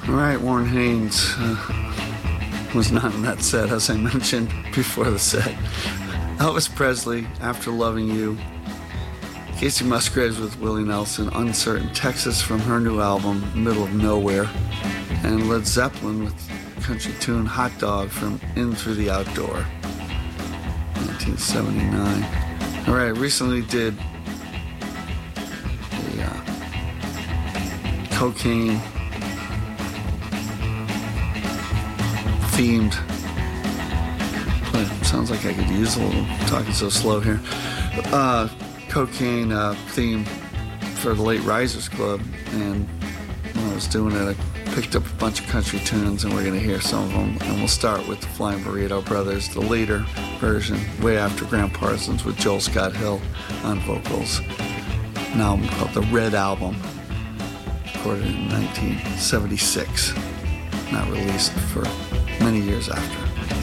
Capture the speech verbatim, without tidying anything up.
All right, Warren Haynes uh, was not in that set, as I mentioned before the set. Elvis Presley, After Loving You. Casey Musgraves with Willie Nelson, Uncertain Texas from her new album, Middle of Nowhere. And Led Zeppelin with country tune Hot Dog from In Through the Outdoor, nineteen seventy-nine. All right, recently did a uh, cocaine themed, but it sounds like I could use a little, talking so slow here, uh, cocaine uh, theme for the Late Risers Club, and when I was doing it, I picked up a bunch of country tunes, and we're going to hear some of them, and we'll start with the Flying Burrito Brothers, the later version, way after Gram Parsons, with Joel Scott Hill on vocals, an album called The Red Album, recorded in nineteen seventy-six, not released for many years after.